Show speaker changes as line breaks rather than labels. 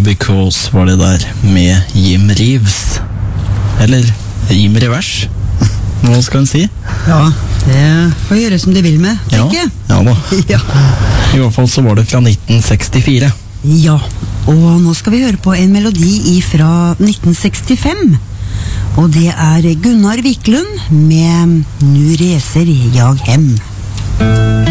Because var det der med Jim Reeves. Eller Jim Revers. Hva skal en si?
Ja, det får gjøre som du vil med, tenker jeg.
Ja da.
Ja.
I hvert fall så var det fra 1964.
Ja, og nå skal vi høre på en melodi fra 1965. Og det er Gunnar Wiklund med Nu reser jag hem.